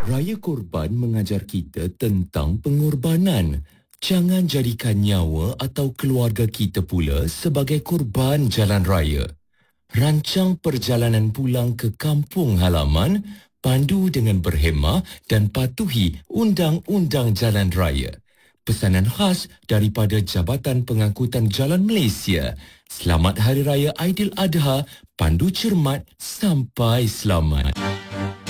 Raya Korban mengajar kita tentang pengorbanan. Jangan jadikan nyawa atau keluarga kita pula sebagai korban jalan raya. Rancang perjalanan pulang ke kampung halaman, pandu dengan berhemah dan patuhi undang-undang jalan raya. Pesanan khas daripada Jabatan Pengangkutan Jalan Malaysia. Selamat Hari Raya Aidiladha, pandu cermat sampai selamat.